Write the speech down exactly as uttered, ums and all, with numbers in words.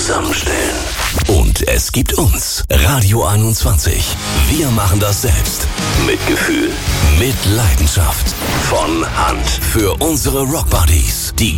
zusammenstellen. Und es gibt uns, Radio einundzwanzig. Wir machen das selbst. Mit Gefühl, mit Leidenschaft. Von Hand. Für unsere Rockbuddies. Die